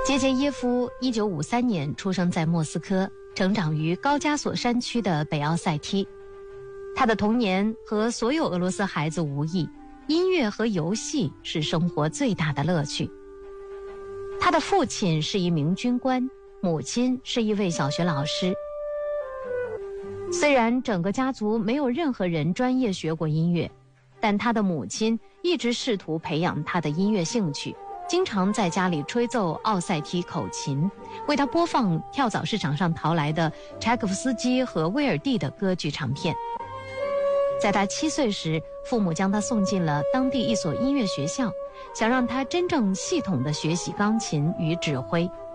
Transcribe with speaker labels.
Speaker 1: 杰杰耶夫1953年出生在莫斯科，成长于高加索山区的北奥塞梯。他的童年和所有俄罗斯孩子无异，音乐和游戏是生活最大的乐趣。他的父亲是一名军官，母亲是一位小学老师。虽然整个家族没有任何人专业学过音乐，但他的母亲一直试图培养他的音乐兴趣，经常在家里吹奏奥塞梯口琴，为他播放跳蚤市场上淘来的柴可夫斯基和威尔第的歌剧长片。在他7岁时，父母将他送进了当地一所音乐学校，想让他真正系统地学习钢琴与指挥。